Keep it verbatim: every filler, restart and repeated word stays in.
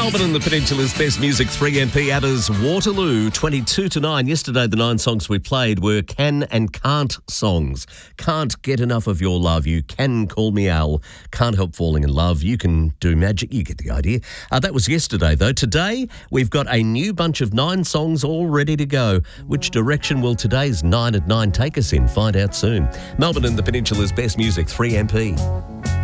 Melbourne and the Peninsula's best music, three M P Adders, Waterloo, twenty-two to nine. Yesterday, the nine songs we played were can and can't songs. Can't get enough of your love. You can call me Al. Can't help falling in love. You can do magic. You get the idea. Uh, that was yesterday, though. Today, we've got a new bunch of nine songs all ready to go. Which direction will today's nine at nine take us in? Find out soon. Melbourne and the Peninsula's best music, three M P.